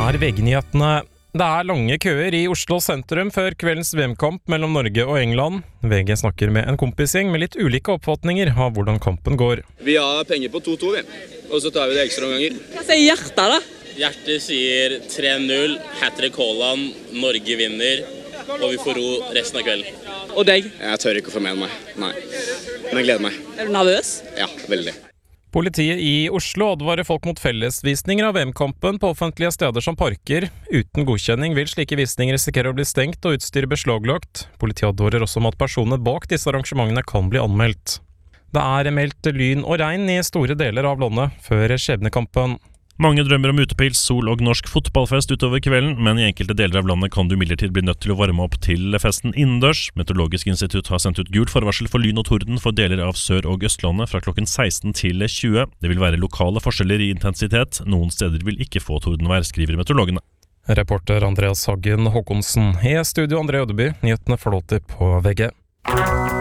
er VG-nyhetene. Det er lange køer i Oslo sentrum før kveldens VM-kamp mellom Norge og England. VG snakker med en kompisgjeng med litt ulike oppfatninger av hvordan kampen går. Vi har penger på 2-2, og så tar vi det ekstra ganger. Hva sier hjertet da? Hjertet sier 3-0, hat-trick Haaland, Norge vinner, og vi får ro resten av kvelden. Og deg? Jeg tør ikke å få med meg, nei. Men jeg gleder meg. Er du nervøs? Ja, veldig. Politiet i Oslo advarer folk mot fellesvisninger av VM-kampen på offentlige steder som parker. Uten godkjenning vil slike visninger risikere å bli stengt og utstyret beslaglagt. Politiet advarer også om at personene bak disse arrangementene kan bli anmeldt. Det er meldt lyn og regn i store deler av landet før skjebnekampen. Mange drømmer om utepils, sol og norsk fotballfest utover kvelden, men i enkelte deler av landet kan du imidlertid bli nødt til å varme opp til festen innendørs. Meteorologisk institutt har sendt ut gult forvarsel for lyn og torden for deler av Sør- og Østlandet fra klokken 16 til 20. Det vil være lokale forskjeller i intensitet. Noen steder vil ikke få tordenvær, skriver meteorologene. Reporter Andreas Hagen Håkonsen. I studio André Ødeby, nyhetene flåter på VG.